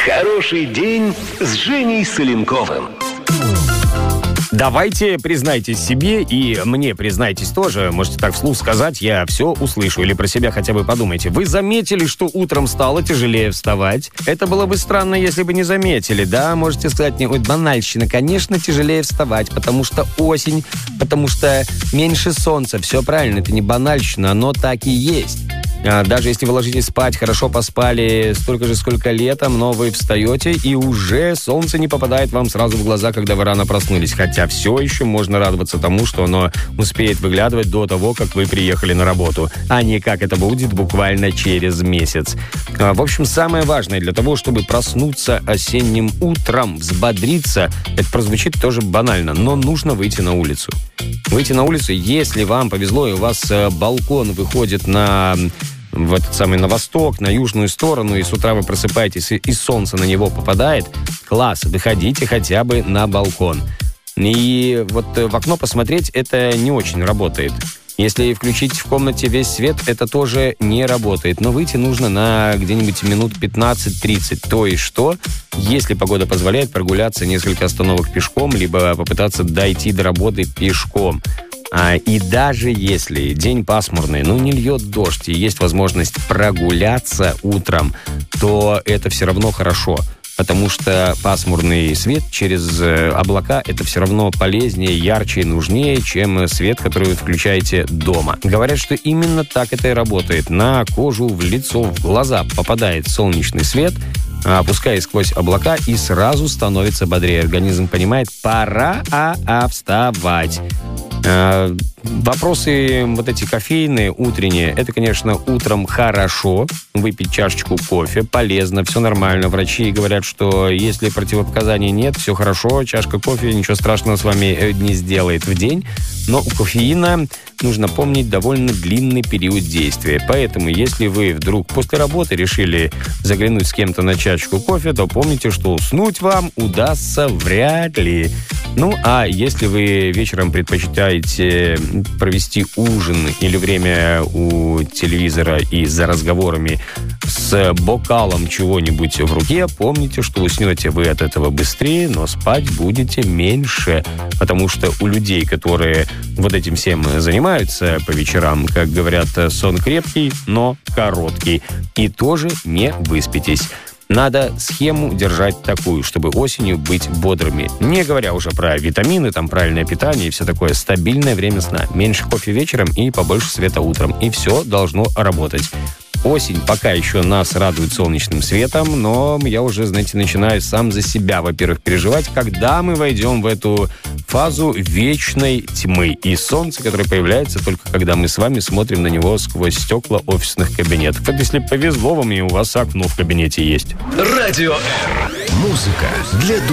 Хороший день с Женей Соленковым. Давайте признайтесь себе, и мне признайтесь тоже. Можете так вслух сказать, я все услышу. Или про себя хотя бы подумайте. Вы заметили, что утром стало тяжелее вставать? Это было бы странно, если бы не заметили, да? Можете сказать мне, ой, банальщина. Конечно, тяжелее вставать, потому что осень, потому что меньше солнца. Все правильно, это не банальщина, оно так и есть. Даже если вы ложитесь спать, хорошо поспали столько же, сколько летом, но вы встаете, и уже солнце не попадает вам сразу в глаза, когда вы рано проснулись. Хотя все еще можно радоваться тому, что оно успеет выглядывать до того, как вы приехали на работу, а не как это будет буквально через месяц. В общем, самое важное для того, чтобы проснуться осенним утром, взбодриться, это прозвучит тоже банально, но нужно выйти на улицу. Выйти на улицу, если вам повезло, и у вас балкон выходит на восток, на южную сторону, и с утра вы просыпаетесь, и солнце на него попадает, класс, выходите хотя бы на балкон. И вот в окно посмотреть, это не очень работает. Если включить в комнате весь свет, это тоже не работает. Но выйти нужно на где-нибудь минут 15-30. То есть что? Если погода позволяет, прогуляться несколько остановок пешком, либо попытаться дойти до работы пешком. И даже если день пасмурный, не льет дождь, и есть возможность прогуляться утром, то это все равно хорошо. Потому что пасмурный свет через облака – это все равно полезнее, ярче и нужнее, чем свет, который вы включаете дома. Говорят, что именно так это и работает. На кожу, в лицо, в глаза попадает солнечный свет, опускаясь сквозь облака, и сразу становится бодрее. Организм понимает, пора вставать. Вопросы вот эти кофейные, утренние, это, конечно, утром хорошо выпить чашечку кофе, полезно, все нормально. Врачи говорят, что если противопоказаний нет, все хорошо, чашка кофе ничего страшного с вами не сделает в день. Но у кофеина, нужно помнить, довольно длинный период действия. Поэтому, если вы вдруг после работы решили заглянуть с кем-то на чашечку кофе, то помните, что уснуть вам удастся вряд ли. А если вы вечером предпочитаете провести ужин или время у телевизора и за разговорами с бокалом чего-нибудь в руке, помните, что уснете вы от этого быстрее, но спать будете меньше. Потому что у людей, которые вот этим всем занимаются по вечерам, как говорят, сон крепкий, но короткий. И тоже не выспитесь. Надо схему держать такую, чтобы осенью быть бодрыми. Не говоря уже про витамины, правильное питание и все такое. Стабильное время сна. Меньше кофе вечером и побольше света утром. И все должно работать. Осень пока еще нас радует солнечным светом, но я уже, начинаю сам за себя, во-первых, переживать, когда мы войдем в эту фазу вечной тьмы. И солнце, которое появляется только когда мы с вами смотрим на него сквозь стекла офисных кабинетов. Вот если повезло вам, и у вас окно в кабинете есть. Радио Р. Музыка для души.